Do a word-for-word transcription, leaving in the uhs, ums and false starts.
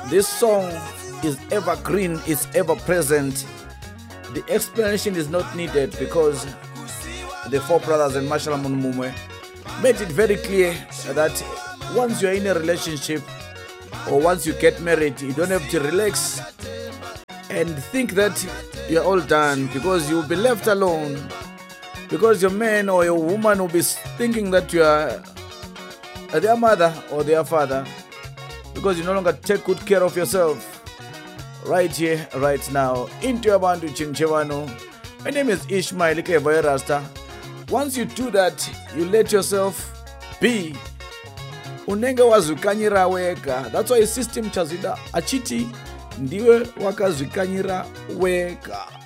this song is evergreen, it's ever present. The explanation is not needed because the four brothers and Marshall Munumumwe made it very clear that once you're in a relationship or once you get married, you don't have to relax and think that you're all done, because you'll be left alone, because your man or your woman will be thinking that you are their mother or their father, because you no longer take good care of yourself. Right here, right now, into your bandu Chinchewano. My name is Ishmael Kevoye Rasta. Once you do that, you let yourself be. Unenge wazvikanyira wega. That's why system chazida achiti ndiwe wakazvikanyira wega.